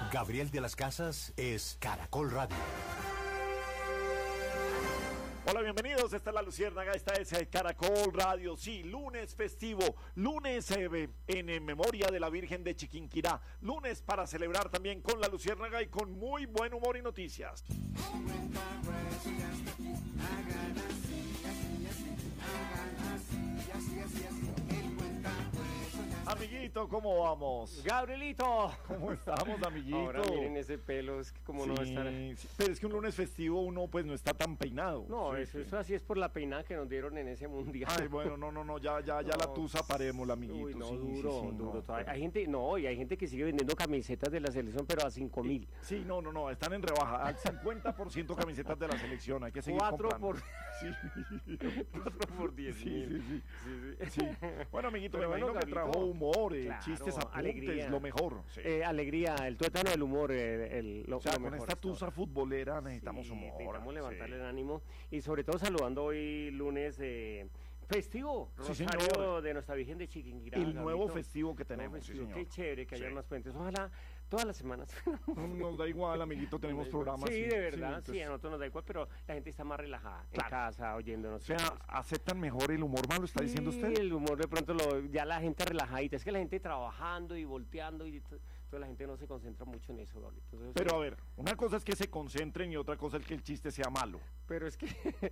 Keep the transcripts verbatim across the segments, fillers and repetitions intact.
Gabriel de las Casas es Caracol Radio. Hola, bienvenidos, esta es La Luciérnaga, esta es Caracol Radio, sí, lunes festivo, lunes eh, en, en memoria de la Virgen de Chiquinquirá, lunes para celebrar también con La Luciérnaga y con muy buen humor y noticias. Amiguito, ¿cómo vamos? Gabrielito, ¿Cómo estamos, amiguito? ahora miren ese pelo, es que como sí, no estar... sí, pero es que un lunes festivo uno pues no está tan peinado. No, sí, eso, sí. eso así es por la peinada que nos dieron en ese mundial. Ay, bueno, no, no, no, ya, ya, ya No, la tusa parémosla, amiguito. Uy, no, sí, duro, sí, sí, duro. no, todavía. pero- Hay gente, no, y hay gente que sigue vendiendo camisetas de la selección, pero a cinco mil. Sí, no, no, no, están en rebaja, al cincuenta por ciento camisetas de la selección, hay que seguir Cuatro comprando. por, Sí, cuatro por diez sí, mil. sí, Sí, sí. sí. Bueno, amiguito, Pero me bueno, imagino que Gabrielito, trajo humor, eh, claro, chistes, apuntes, alegría. lo mejor. Sí. Eh, alegría, el tuétano del humor, el, el- lo, o sea, lo con mejor esta es todo. tusa futbolera necesitamos Sí, humor. necesitamos levantarle sí. el ánimo y sobre todo saludando hoy lunes eh, festivo, Sí, Rosario señor. de nuestra Virgen de Chiquinquirá. El nuevo Gabrielito. festivo que Nuevo tenemos, sí, festivo, señor. qué chévere que haya Sí. más puentes. Ojalá todas las semanas. No nos da igual, amiguito, tenemos programas. Sí, de verdad, sí, entonces, a nosotros nos da igual, pero la gente está más relajada Claro. en casa, oyéndonos. o sea, Entonces, aceptan mejor el humor malo, está diciendo sí, usted. el humor de pronto, lo, ya la gente relajadita, es que la gente trabajando y volteando, y t- entonces la gente no se concentra mucho en eso, Gabriel. Entonces, Pero sí, a ver, una cosa es que se concentren y otra cosa es que el chiste sea malo. pero es que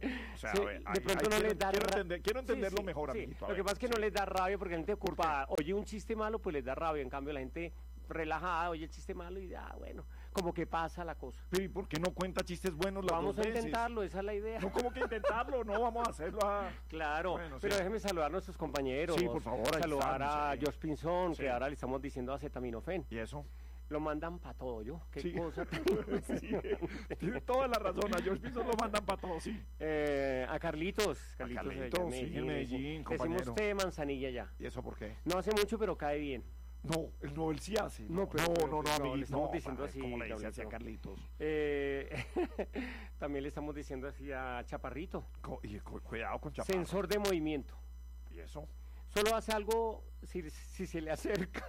O sea, sí, a ver, de ahí- pronto ahí no quiero- les da quiero ra- entender- quiero Sí, entenderlo sí, mejor, sí. amiguito, a Lo que ver, pasa es que sí. no les da rabia porque la gente ocupada oye un chiste malo, pues les da rabia. En cambio, la gente relajada oye el chiste malo y ah, bueno, como que pasa la cosa. Pero ¿y por qué no cuenta chistes buenos las Vamos dos a veces? intentarlo, esa es la idea. No, ¿cómo que intentarlo? No, vamos a hacerlo a... Claro, Bueno, pero sí. déjeme saludar a nuestros compañeros. Sí, por favor, ahí Saludar están, a sí. George Pinzón, Sí. que ahora le estamos diciendo acetaminofén. ¿Y eso? Lo mandan para todo, ¿yo? Qué Sí. cosa tan Sí, tiene toda la razón. A George Pinzón lo mandan para todo, sí. Eh, a Carlitos. Carlitos, de allá Carlitos, sí, en Medellín, decimos- compañero. Decimos té de manzanilla ya. ¿Y eso por qué? No hace mucho, pero cae bien. No, él no, él sí hace. No, No, pero- no, pero- no, no, no, le amiguito, estamos no, diciendo padre, así, ¿cómo le dice así a Gabrielito. Carlitos? Eh, también le estamos diciendo así a Chaparrito. Co- y cu- cuidado con Chaparro. Sensor de movimiento. ¿Y eso? Solo hace algo si, si se le acercan.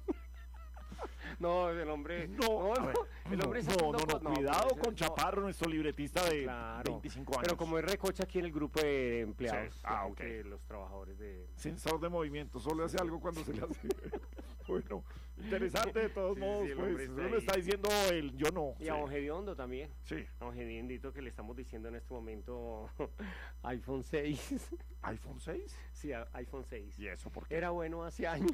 No, el hombre. No, a ver, el hombre está no, no, haciendo no, co- cuidado pero ese- con no, Chaparro, nuestro libretista de Claro, veinticinco años. pero como es recocha aquí en el grupo de empleados, Sí, ah, la ok. gente, los trabajadores de. Sensor de movimiento, solo hace algo cuando se le hace. Bueno, interesante de todos Sí, modos, sí, el pues, hombre está eso lo ahí. está diciendo él, yo no. Y sí. a Don Gediondo también. Sí, A Don Gediondito que le estamos diciendo en este momento iPhone seis. iPhone seis. Sí, a- iPhone seis. ¿Y eso por qué? Era bueno hace años.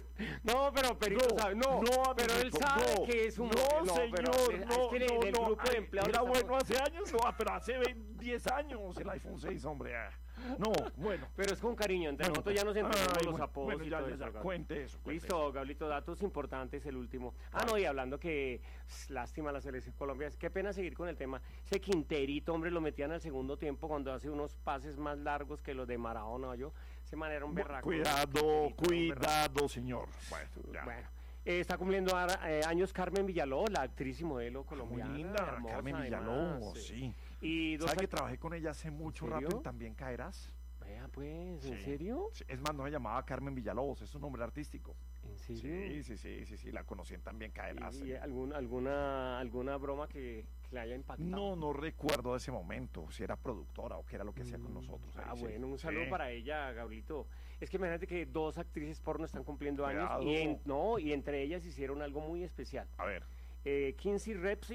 No, pero Perito No, sabe, no, no, pero él amiguito, sabe no, que es un no, señor, pero es- no, es que en no, el no, grupo de ay, empleados era estamos- bueno hace años, no, pero hace veinte, diez años el iPhone seis, hombre. ah. No, bueno. pero es con cariño, entre Bueno, nosotros ya nos entendemos ay, los bueno, apodos bueno, y ya, todo ya, eso. ya, Gabriel. cuente eso, cuente Listo, Gablito, datos importantes, el último. Ah, no, y hablando que s, lástima la selección Colombia, qué pena seguir con el tema. Ese Quinterito, hombre, lo metían al segundo tiempo cuando hace unos pases más largos que los de Maradona, yo. Ese man era un berraco. Cuidado, Quinterito, un berraco. cuidado, señor. Bueno, ya. Bueno, eh, está cumpliendo ahora, eh, años Carmen Villalobos, la actriz y modelo Muy colombiana. linda, hermosa, Carmen además, Villalobos, eh. sí. Y dos ¿Sabes que act- trabajé con ella hace mucho ¿En rato serio? y también caerás? Vea, pues, ¿en Sí. serio? Sí, es más, no me llamaba Carmen Villalobos, es un nombre artístico. ¿En serio? Sí, sí, sí, sí, sí, la conocí en también caerás. ¿Y, y algún- alguna, alguna broma que, que le haya impactado? No, no recuerdo de ese momento, si era productora o qué era lo que hacía con nosotros. Ah, ahí, sí. bueno, un saludo Sí. para ella, Gablito. Es que imagínate que dos actrices porno están cumpliendo Cuidado. años y, en- no, y entre ellas hicieron algo muy especial. A ver, Eh, Kinsey Reps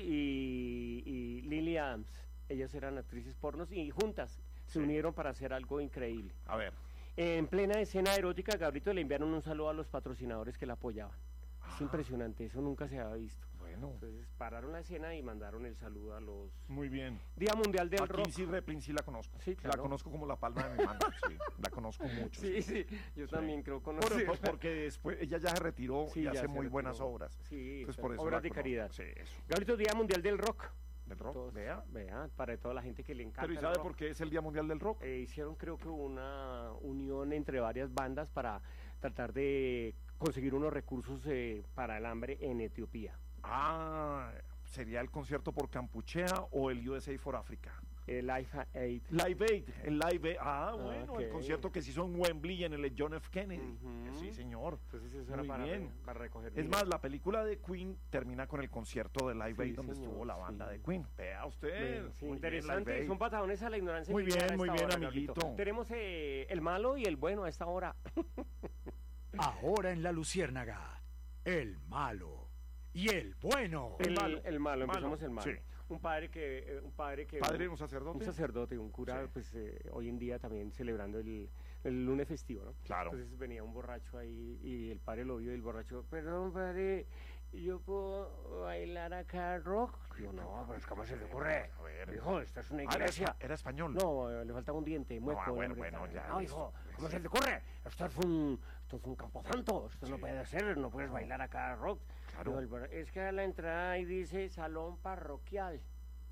y, y Lily Adams, ellas eran actrices pornos y juntas se Sí. unieron para hacer algo increíble. a ver. En plena escena erótica, Gabrito le enviaron un saludo a los patrocinadores que la apoyaban. Es Ah. impresionante, eso nunca se había visto. Bueno, Entonces pararon la escena y mandaron el saludo a los... muy bien. Día Mundial del Aquí Rock. sí, Replin, sí la conozco. Sí, claro. La conozco como la palma de mi mano, sí. La conozco mucho. Sí, sí, yo Sí. también creo Por- conocer. por- porque después ella ya se retiró Sí, y ya hace se muy retiró. buenas obras. Sí, Entonces, son por eso obras la de conozco. caridad. Sí, eso. Gabrito, Día Mundial del Rock. Del rock, Todos- vea. Vea, para toda la gente que le encanta Pero ¿y el sabe rock. por qué es el Día Mundial del Rock? Eh, hicieron creo que una unión entre varias bandas para tratar de conseguir unos recursos eh, para el hambre en Etiopía. Ah, ¿sería el concierto por Campuchea o el U S A for Africa? Eh, Live Aid. Live Aid, el Live Aid. Ah, bueno, okay. el concierto que se hizo en Wembley en el John F. Kennedy. Uh-huh. Sí, señor. Entonces eso Muy era para, bien. para recoger Es dinero. más, la película de Queen termina con el concierto de Live Sí, Aid donde señor, estuvo la banda sí. de Queen. Vea usted. Sí, Muy bien, interesante, Live Aid. son patadones a la ignorancia. Muy militar bien, a muy esta bien, hora, amiguito. Gabrielito. Tenemos eh, el malo y el bueno a esta hora. Ahora en la Luciérnaga, el malo y el bueno. El El, malo, el malo, malo, empezamos el malo. sí. Un padre que, eh, un padre que, ¿Padre, un sacerdote? un sacerdote, un cura, Sí. pues eh, hoy en día también celebrando el, el lunes festivo, ¿no? Claro. Entonces venía un borracho ahí y el padre lo vio y el borracho, perdón padre, ¿yo puedo bailar acá rock? Yo no, pero es ¿cómo se le ocurre? A ver. Hijo, esta es una Ah, era, iglesia. espa- era español. No, eh, le faltaba un diente, mueco. Ah, bueno, el hombre. bueno, ya, No, listo. hijo, ¿cómo se te ocurre? Esto es un, esto es un camposanto, esto no puede ser, no puedes bailar acá rock. Claro. Digo, el bar- es que a la entrada ahí dice salón parroquial.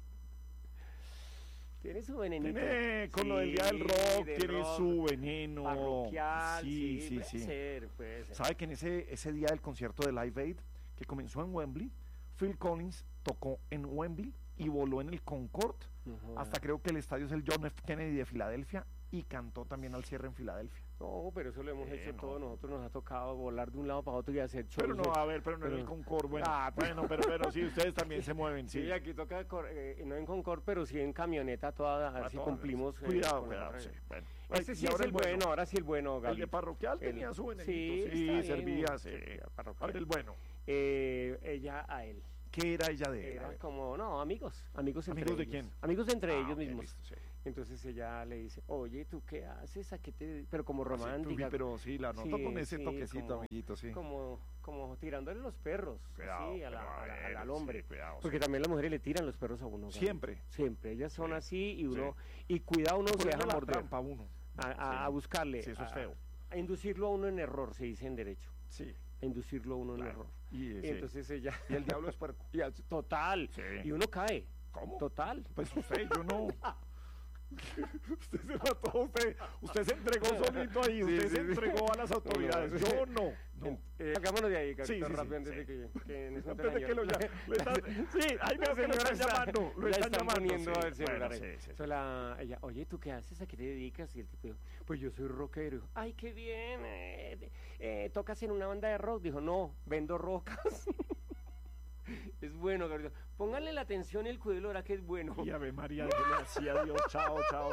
Tiene su venenito. Tiene, con lo del Sí, día del rock, del tiene rock, su veneno. parroquial, Sí, sí, sí, puede sí. ser, puede ser. ¿Sabe que en ese, ese día del concierto de Live Aid, que comenzó en Wembley, Phil Collins tocó en Wembley y voló en el Concorde, Ujú. hasta creo que el estadio es el John F. Kennedy de Filadelfia, y cantó también al cierre en Filadelfia. No, pero eso lo hemos Eh, hecho no. todos nosotros, nos ha tocado volar de un lado para otro y hacer shows. Pero no, a ver, pero no en pero- el Concorde, bueno. Ah, bueno, pero, pero sí, ustedes también se mueven, sí. Sí, aquí toca, cor- eh, no en Concord, pero sí en camioneta toda, a ver A si todas. cumplimos. eh, Cuidado, con la cuidado, regla. sí. Bueno. Este Ay, sí y es ahora el bueno, ahora sí el bueno, El de Gabriel. parroquial El- tenía su venenito, sí, sí, está bien, servía, sí. servía parroquial. Ahora el bueno. Eh, ella a él. ¿Qué era ella de él? A Era ver. como, no, amigos, amigos entre ¿Amigos de ellos. quién? Amigos de entre Ah, ellos ok, mismos. listo, sí. Entonces ella le dice, oye, ¿tú qué haces? ¿A qué te...? Pero como Así, romántica. tufi, pero sí, la noto Sí, con ese sí, toquecito, como- amiguito, sí. Como, como tirándole los perros, Cuidado, sí, a la- pero a a la- ver, al sí, hombre. cuidado, sí. Porque también las mujeres le tiran los perros a uno. Gabriel. Siempre. Siempre, ellas son Sí, así y uno, y cuidado uno se Ponerle deja la morder. trampa a uno. A, a- Sí. a buscarle. Sí, eso es a- feo. A inducirlo a uno en error, se dice en derecho. Sí, A inducirlo a uno en claro. error. Y, Y sí. entonces ella... Y el diablo es puerco. y a- total. Sí. Y uno cae. ¿Cómo? Total. Pues usted, yo no. Usted se mató, usted, usted se entregó solito ahí, Sí, usted sí, se sí. entregó a las autoridades, No, no. yo no. no. En- eh, hagámonos de ahí, Carlito, Sí, sí, sí, rápido, antes sí. de que, que en ese Antes de que lo momento llamen. Lo están- Sí, ahí veo que lo están llamando. Lo ya están llamando. poniendo sí. a ver si Bueno, hablar ahí. sí, sí, sí. Entonces la- ella, oye, ¿tú qué haces? ¿A qué te dedicas? Y el tipo dijo, pues yo soy rockero. Ay, qué bien. eh, de- eh, ¿Tocas en una banda de rock? Dijo, no, vendo rocas. Es bueno, Gabriel. Pónganle la atención y el cuidado, ahora que es bueno. Y Ave María, déjele así, adiós, chao, chao.